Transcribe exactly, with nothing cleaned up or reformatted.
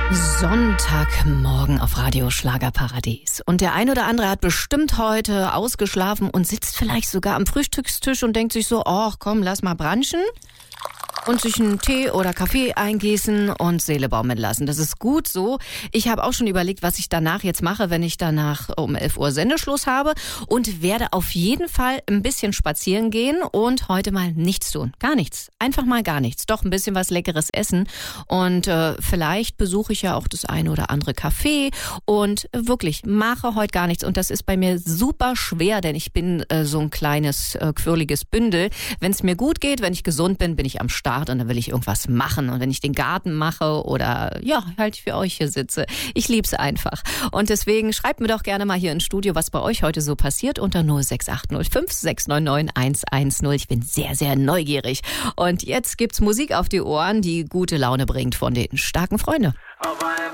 Sonntagmorgen auf Radio Schlagerparadies. Und der ein oder andere hat bestimmt heute ausgeschlafen und sitzt vielleicht sogar am Frühstückstisch und denkt sich so, ach komm, lass mal branchen und sich einen Tee oder Kaffee eingießen und Seele baumeln lassen. Das ist gut so. Ich habe auch schon überlegt, was ich danach jetzt mache, wenn ich danach um elf Uhr Sendeschluss habe, und werde auf jeden Fall ein bisschen spazieren gehen und heute mal nichts tun. Gar nichts. Einfach mal gar nichts. Doch ein bisschen was Leckeres essen und äh, vielleicht besuche ich ja auch das eine oder andere Café und äh, wirklich mache heute gar nichts. Und das ist bei mir super schwer, denn ich bin äh, so ein kleines, äh, quirliges Bündel. Wenn es mir gut geht, wenn ich gesund bin, bin ich am Start. Und dann will ich irgendwas machen. Und wenn ich den Garten mache oder ja, halt für euch hier sitze. Ich lieb's einfach. Und deswegen schreibt mir doch gerne mal hier ins Studio, was bei euch heute so passiert, unter null sechs acht null fünf sechs neun neun eins eins null. Ich bin sehr, sehr neugierig. Und jetzt gibt's Musik auf die Ohren, die gute Laune bringt von den starken Freunden. Auf